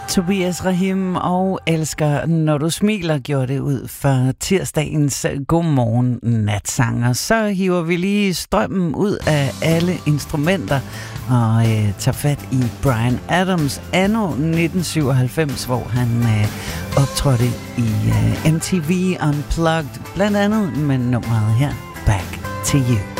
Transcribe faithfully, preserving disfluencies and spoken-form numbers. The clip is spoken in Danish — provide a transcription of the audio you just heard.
Tobias Rahim og Elsker, når du smiler, gjorde det ud for tirsdagens Godmorgen Natsanger. Så hiver vi lige strømmen ud af alle instrumenter og øh, tager fat i Bryan Adams anno nitten syvoghalvfems, hvor han øh, optrådte i øh, M T V Unplugged, blandt andet med nummeret her, Back to You.